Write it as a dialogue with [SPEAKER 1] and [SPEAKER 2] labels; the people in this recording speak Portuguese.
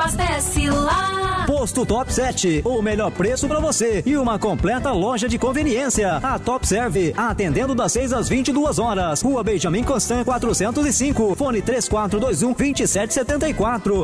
[SPEAKER 1] abastece lá.
[SPEAKER 2] Posto Top 7, o melhor preço para você e uma completa loja de conveniência. A Top Serve, atendendo das 6 às 22 horas. Rua Benjamin Constant 405, fone 3421-2774.